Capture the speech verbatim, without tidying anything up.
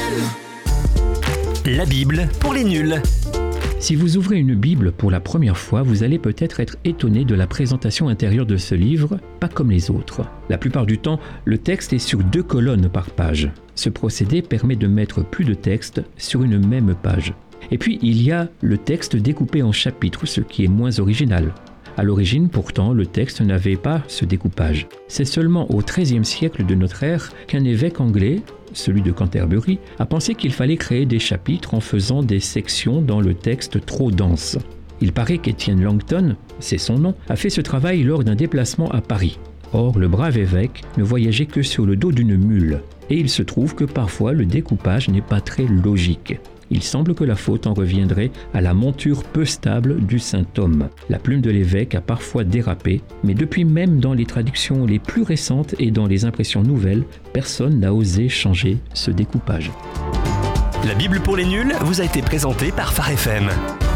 La Bible pour les nuls. Si vous ouvrez une Bible pour la première fois, vous allez peut-être être étonné de la présentation intérieure de ce livre, pas comme les autres. La plupart du temps, le texte est sur deux colonnes par page. Ce procédé permet de mettre plus de texte sur une même page. Et puis, il y a le texte découpé en chapitres, ce qui est moins original. À l'origine, pourtant, le texte n'avait pas ce découpage. C'est seulement au treizième siècle de notre ère qu'un évêque anglais, celui de Canterbury, a pensé qu'il fallait créer des chapitres en faisant des sections dans le texte trop dense. Il paraît qu'Étienne Langton, c'est son nom, a fait ce travail lors d'un déplacement à Paris. Or, le brave évêque ne voyageait que sur le dos d'une mule. Et il se trouve que parfois le découpage n'est pas très logique. Il semble que la faute en reviendrait à la monture peu stable du saint homme. La plume de l'évêque a parfois dérapé, mais depuis même dans les traductions les plus récentes et dans les impressions nouvelles, personne n'a osé changer ce découpage. La Bible pour les nuls vous a été présentée par Phare F M.